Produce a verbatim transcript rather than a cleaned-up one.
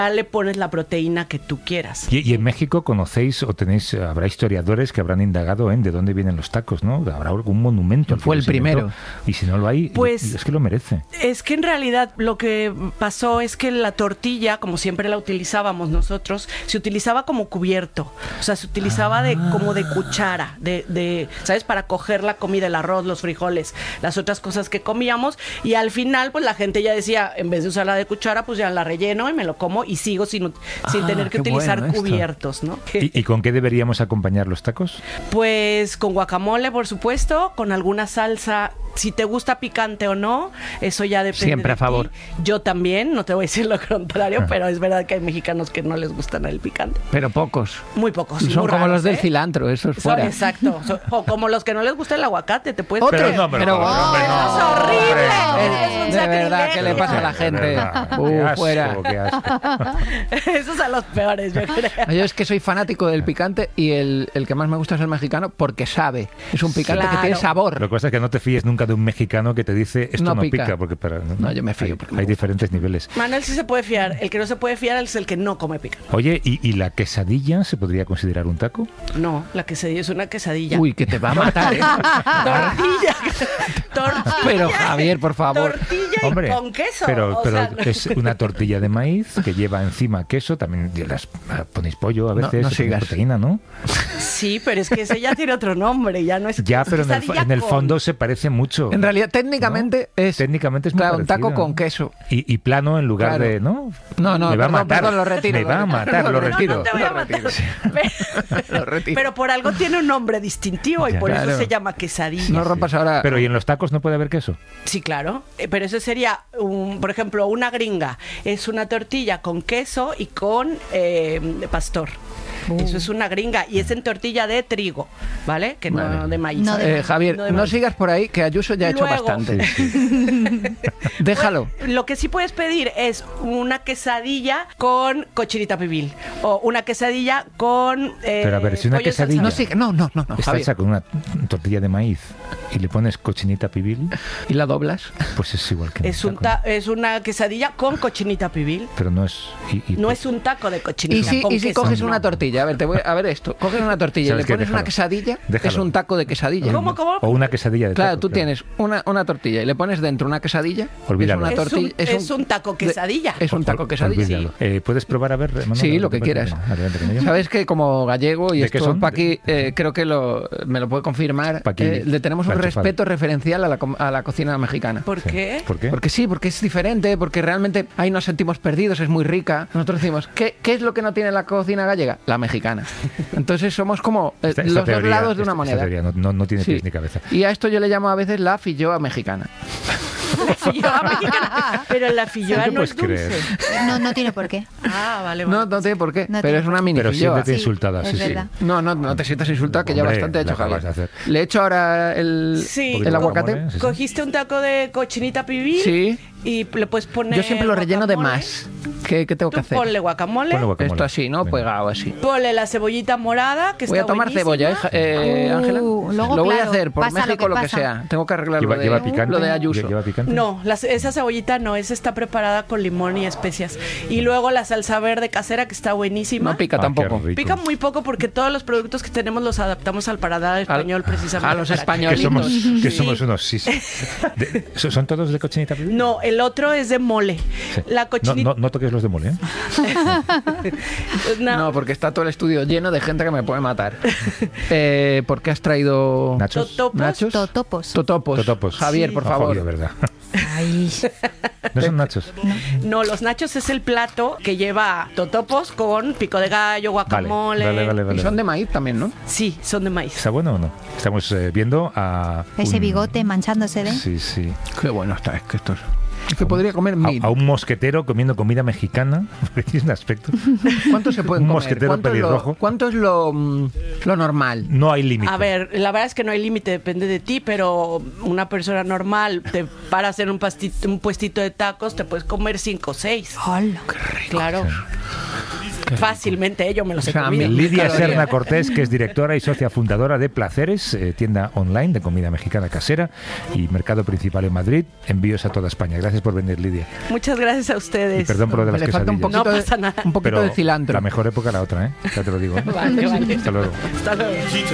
le pones la proteína que tú quieras. Y, y en México conocéis o tenéis, habrá historiadores que habrán indagado en de dónde vienen los tacos, ¿no? Habrá algún monumento. Fue el primero. Y si no lo hay, pues, es que lo merece. Es que en realidad lo que pasó es que la tortilla, como siempre la utilizábamos nosotros, se utilizaba como cubierto. O sea, se utilizaba ah. de como de cuchara, de, de, ¿sabes? Para coger la comida, el arroz, los frijoles, las otras cosas que comíamos. Y al final, pues la gente ya decía, en vez de usarla de cuchara, pues ya la relleno y me lo como y sigo sin, sin ah, tener que utilizar bueno cubiertos, ¿no? ¿Y, ¿Y con qué deberíamos acompañar los tacos? Pues con guacamole, por supuesto, con alguna salsa. Si te gusta picante o no, eso ya depende. Siempre de a favor. ti. Yo también, no te voy a decir lo contrario, pero es verdad que hay mexicanos que no les gustan el picante. Pero pocos. Muy pocos. Son muy como raros, los del ¿eh? cilantro, esos Son, fuera. Exacto. Son, o como los que no les gusta el aguacate, te puedes... Pero no, pero, pero no, oh, hombre, no, es horrible. hombre, Es un de verdad, sacrilegio. ¿qué le pasa a la gente? Qué Uh, asco, fuera. qué asco. Esos son los peores, yo creo. Yo es que soy fanático del picante y el, el que más me gusta es el mexicano porque sabe. Es un picante Claro. que tiene sabor. Lo que pasa es que no te fíes nunca de un mexicano que te dice esto no, No no pica. pica. porque para, no, No, yo me fío Hay, porque me hay gusta. diferentes niveles. Manuel sí se puede fiar. El que no se puede fiar es el que no come picante. Oye, ¿y, ¿y la quesadilla se podría considerar un taco? No, la quesadilla es una quesadilla. Uy, que te va a matar, ¿eh? Tortilla. Tortilla. Pero, Javier, por favor. Tortilla y Hombre, con queso. pero, o pero sea, es una tortilla de maíz que lleva encima queso, también las ponéis pollo a veces, No, no ponéis sigas. proteína, ¿no? Sí, pero es que ese ya tiene otro nombre, ya no es Ya, pero en el, quesadilla en el con- fondo se parece mucho. En realidad, técnicamente ¿No? es, Técnicamente es muy claro, un taco parecido. con queso. Y, y plano en lugar Claro. de, ¿no? No, no, me va perdón, a matar. perdón, lo retiro, Me lo va a retiro. matar, lo No, no, retiro. No te voy a Lo matar. retiro. Lo retiro. Pero por algo tiene un nombre distintivo y Ya. por Claro. eso se llama quesadilla. No rompas ahora. Pero ¿y en los tacos no puede haber queso? Sí, claro. Eh, Pero eso sería, un, por ejemplo, una gringa. Es una tortilla con queso y con eh, pastor. Eso es una gringa y es en tortilla de trigo, ¿vale? Que no Vale. de maíz. No de Eh, maíz. Javier, No de no maíz. sigas por ahí, que Ayuso ya ha hecho Luego. bastante. Déjalo. Bueno, lo que sí puedes pedir es una quesadilla con cochinita pibil o una quesadilla con eh, Pero a ver, si una pollo en salsa quesadilla- No verde. sigas. No, no, no, no, Está Javier. hecha con una tortilla de maíz y le pones cochinita pibil, ¿Y la doblas? pues es igual que Es, un taco. ta- es una quesadilla con cochinita pibil. Pero no es... y- y- No es un taco de Y cochinita si, con y si queso, coges no. una tortilla, a ver, te voy a ver esto. Coges una tortilla y ¿Sabes le qué? pones una Déjalo. quesadilla, Déjalo. es un taco de quesadilla. ¿Cómo, cómo? O una quesadilla de Claro, taco, tú tienes una, una tortilla y le pones dentro una quesadilla. Olvídalo. Es una Es tortilla. un- es un taco de- quesadilla. Es un taco quesadilla. Olvídalo. Eh, ¿Puedes probar a ver? Manuel? Sí, lo que Adelante, quieras. adelante con ello. Sabes que como gallego, y ¿De qué esto son? Paqui eh, creo que lo, me lo puede confirmar, Paqui, eh, le tenemos un la enchufada. respeto referencial a la, com- a la cocina mexicana. ¿Por Sí. qué? ¿Por qué? Porque sí, porque es diferente, porque realmente ahí nos sentimos perdidos, es muy rica. Nosotros decimos, ¿qué, qué es lo que no tiene la cocina gallega? La mexicana. Entonces somos como eh, Esta- esta los dos teoría- lados de una esta- moneda. esta teoría no, no, no tiene Sí. pies ni cabeza. Y a esto yo le llamo a veces la filloa mexicana. La filloa mexicana. Pero la filloa ¿Qué no es puedes dulce. creer? No, no tiene por qué. Ah, vale, vale. No, no tiene por qué, No pero tiene es una por mini Pero filloa. siéntete Sí, insultada, es sí, sí. verdad. No, no, no te sientas insultada, que ya Hombre, bastante ha hecho lo acabas Javier. de hacer. Le he hecho ahora el, Sí. el aguacate. Sí, sí. Cogiste un taco de cochinita pibil Sí. y le puedes poner Yo siempre lo relleno de guacamole. más. ¿Qué, qué tengo que Tú hacer? ponle guacamole, Ponle guacamole. Esto así, ¿no? Venga. Pegado así. ponle la cebollita morada, que Voy a está tomar buenísima. cebolla, ¿eh, Ja- eh, Uh, Ángela? luego, lo voy a claro, hacer por pasa lo México, que lo que, pasa. sea. Tengo que arreglar ¿Lleva, lo de, lleva picante? lo de Ayuso. ¿Lleva picante? No, las- esa cebollita no, esa está preparada con limón y especias. Y luego la salsa verde casera, que está buenísima. No pica Ah, qué tampoco. rico. Pica muy poco porque todos los productos que tenemos los adaptamos al paladar español precisamente. a los para que- Que españolitos. somos, que Sí. somos unos sí. sí. De- ¿Son todos de cochinita pibil? No, el otro es de mole. Sí. La No, cochinita... no, no toques los de mole, ¿eh? no. No, porque está todo el estudio lleno de gente que me puede matar. eh, ¿Por qué has traído ¿Nachos? Totopos. nachos? Totopos. Totopos. Totopos. Javier, Sí. por No, favor. jodido, ¿verdad? Ay, ¿No son nachos? No, los nachos es el plato que lleva totopos con pico de gallo, Vale, guacamole. vale, vale, vale. Y son de maíz también, ¿no? Sí, son de maíz. ¿Está bueno o no? Estamos eh, viendo a... ese un- bigote manchándose de... Sí, sí. Qué bueno está, es que esto es... Es que podría comer mil. A, a un mosquetero comiendo comida mexicana, porque tiene un aspecto. ¿Cuánto se pueden un comer? mosquetero ¿Cuánto es lo, pelirrojo. cuánto es lo, mm, lo normal? No hay límite. A ver, la verdad es que no hay límite, depende de ti, pero una persona normal te paras en un, pastito, un puestito de tacos, te puedes comer cinco o seis. Hola. Claro. fácilmente, yo me los he O sea, comido. mil Lidia calorías. Serna Cortés, que es directora y socia fundadora de Placeres, eh, tienda online de comida mexicana casera y mercado principal en Madrid. Envíos a toda España. Gracias por venir, Lidia. Muchas gracias a ustedes. Y perdón por lo de las Le falta un quesadillas. poquito, No pasa de, nada. un poquito Pero de cilantro. la mejor época la otra, ¿eh? Ya te lo digo. ¿eh? Vale, vale. Hasta luego. Hasta luego.